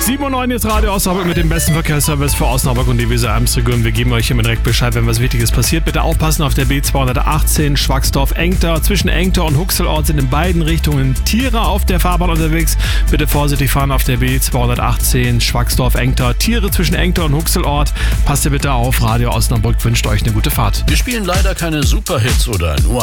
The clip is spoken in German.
7:09 jetzt Radio Osnabrück mit dem besten Verkehrsservice für Osnabrück und die Weser-Ems-Region. Wir geben euch immer direkt Bescheid, wenn was Wichtiges passiert. Bitte aufpassen auf der B218 Schwacksdorf-Engter. Zwischen Engter und Huxelort sind in beiden Richtungen Tiere auf der Fahrbahn unterwegs. Bitte vorsichtig fahren auf der B218 Schwacksdorf-Engter. Tiere zwischen Engter und Huxelort. Passt ihr bitte auf. Radio Osnabrück wünscht euch eine gute Fahrt. Wir spielen leider keine Superhits oder nur